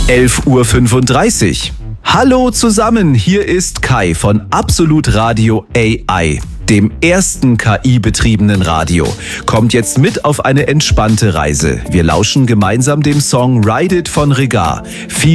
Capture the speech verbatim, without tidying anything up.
elf Uhr fünfunddreißig. Hallo zusammen, hier ist Kai von Absolut Radio A I, dem ersten K I-betriebenen Radio. Kommt jetzt mit auf eine entspannte Reise. Wir lauschen gemeinsam dem Song Ride It von Regard. Viel